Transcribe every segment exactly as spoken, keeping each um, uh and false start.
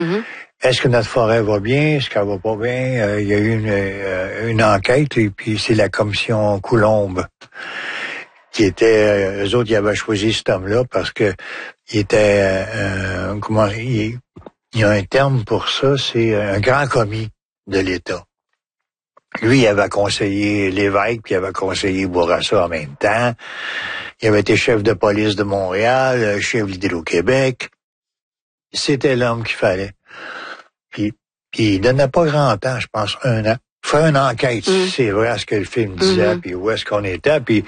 Mm-hmm. Est-ce que notre forêt va bien? Est-ce qu'elle va pas bien? Euh, il y a eu une, euh, une enquête, et puis c'est la commission Coulombe qui était... Euh, eux autres, ils avaient choisi cet homme-là parce que il était... Euh, comment... Il, il y a un terme pour ça, c'est un grand commis de l'État. Lui, il avait conseillé l'évêque, puis il avait conseillé Bourassa en même temps. Il avait été chef de police de Montréal, chef d'Hydro-Québec. C'était l'homme qu'il fallait. Puis, puis il donnait pas grand temps, je pense, un an. Faire une enquête, mm. c'est vrai ce que le film disait, mm-hmm. puis où est-ce qu'on était, puis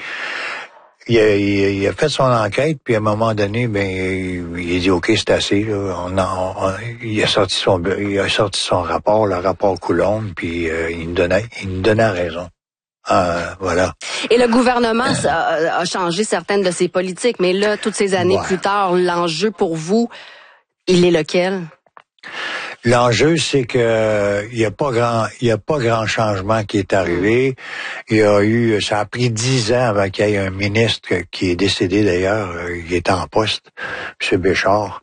il a, il, il a fait son enquête, puis à un moment donné, ben il, il a dit OK, c'est assez. Là. On, on, on, il a sorti son, il a sorti son rapport, le rapport Coulombe, puis euh, il nous donnait, il nous donnait raison. Euh, voilà. Et le gouvernement a, a changé certaines de ses politiques, mais là, toutes ces années ouais. plus tard, l'enjeu pour vous, il est lequel? L'enjeu, c'est que il y a pas grand, il y a pas grand changement qui est arrivé. Il y a eu, ça a pris dix ans avant qu'il y ait un ministre qui est décédé d'ailleurs, il est en poste, M. Béchard,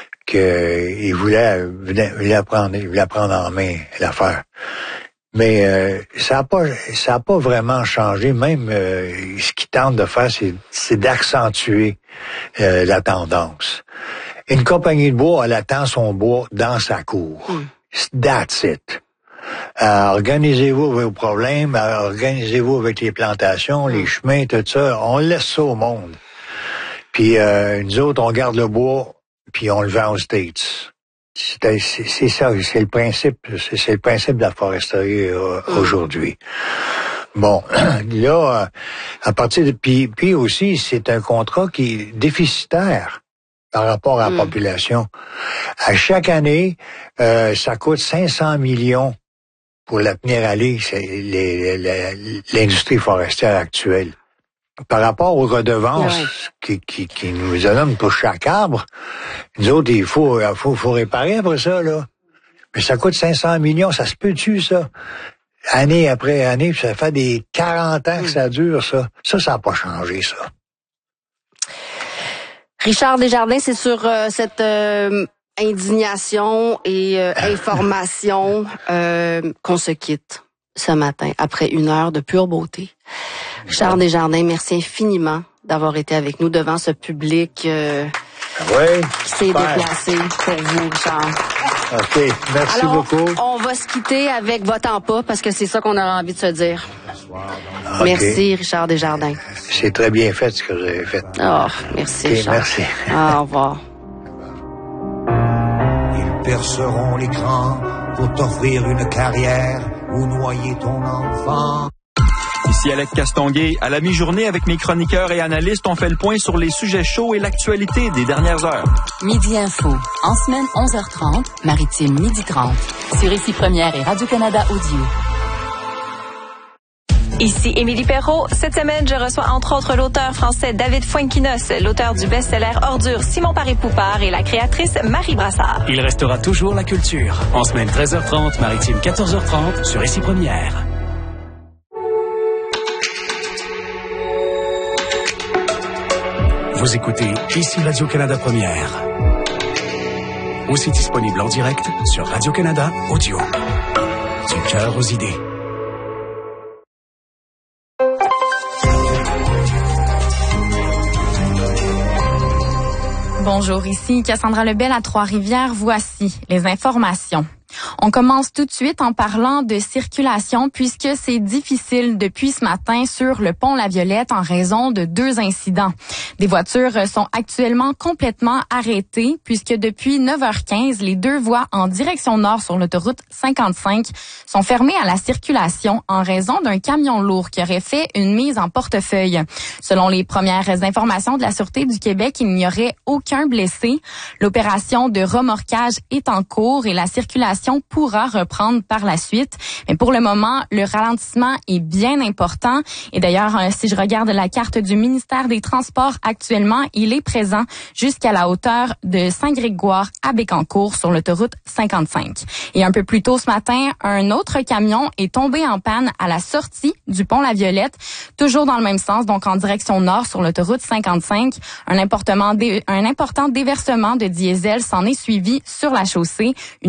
qu'il voulait, voulait prendre, il voulait prendre en main l'affaire. Mais euh, ça a pas, ça a pas vraiment changé. Même euh, ce qu'il tente de faire, c'est, c'est d'accentuer euh, la tendance. Une compagnie de bois, elle attend son bois dans sa cour. Mm. That's it. Euh, organisez-vous vos problèmes, organisez-vous avec les plantations, mm. les chemins, tout ça. On laisse ça au monde. Puis euh, nous autres, on garde le bois, puis on le vend aux States. C'est, c'est, c'est ça, c'est le principe, c'est, c'est le principe de la foresterie euh, mm. aujourd'hui. Bon, là, à partir de puis, puis aussi, c'est un contrat qui est déficitaire par rapport à la mm. population. À chaque année, euh, ça coûte cinq cents millions pour la tenir à l'île, c'est les, les, l'industrie forestière actuelle. Par rapport aux redevances ouais. qui, qui, qui nous donnent pour chaque arbre, nous autres, il faut, il faut, faut réparer après ça, là. Mais ça coûte cinq cents millions, ça se peut-tu, ça? Année après année, ça fait des quarante ans que ça dure, ça. Ça, ça n'a pas changé, ça. Richard Desjardins, c'est sur euh, cette euh, indignation et euh, information euh, qu'on se quitte ce matin, après une heure de pure beauté. Richard Desjardins, merci infiniment d'avoir été avec nous devant ce public euh, oui, qui s'est déplacé pour vous, Richard. OK, merci Alors, beaucoup. On va se quitter avec Votant pas, parce que c'est ça qu'on aura envie de se dire. Okay. Merci, Richard Desjardins. C'est très bien fait, ce que vous avez fait. Oh, merci, okay, Richard. Merci. Ah, au revoir. Ils perceront l'écran pour t'offrir une carrière ou noyer ton enfant. Ici Alex Castonguay. À la mi-journée, avec mes chroniqueurs et analystes, on fait le point sur les sujets chauds et l'actualité des dernières heures. Midi Info. En semaine, onze heures trente. Maritime, midi trente. Sur Ici Première et Radio-Canada Audio. Ici Émilie Perrault. Cette semaine, je reçois entre autres l'auteur français David Fuenquinos, l'auteur du best-seller Ordure Simon Paré-Poupard et la créatrice Marie Brassard. Il restera toujours la culture. En semaine treize heures trente, Maritime quatorze heures trente, sur Ici Première. Vous écoutez Ici Radio-Canada Première. Aussi disponible en direct sur Radio-Canada Audio. Du cœur aux idées. Bonjour, ici Cassandra Lebel à Trois-Rivières. Voici les informations. On commence tout de suite en parlant de circulation puisque c'est difficile depuis ce matin sur le pont La Violette en raison de deux incidents. Des voitures sont actuellement complètement arrêtées puisque depuis neuf heures quinze, les deux voies en direction nord sur l'autoroute cinquante-cinq sont fermées à la circulation en raison d'un camion lourd qui aurait fait une mise en portefeuille. Selon les premières informations de la Sûreté du Québec, il n'y aurait aucun blessé. L'opération de remorquage est en cours et la circulation pourra reprendre par la suite. Mais pour le moment, le ralentissement est bien important. Et d'ailleurs, si je regarde la carte du ministère des Transports actuellement, il est présent jusqu'à la hauteur de Saint-Grégoire à Bécancour sur l'autoroute cinquante-cinq. Et un peu plus tôt ce matin, un autre camion est tombé en panne à la sortie du pont La Violette, toujours dans le même sens, donc en direction nord sur l'autoroute cinquante-cinq. Un important, dé- un important déversement de diesel s'en est suivi sur la chaussée. Une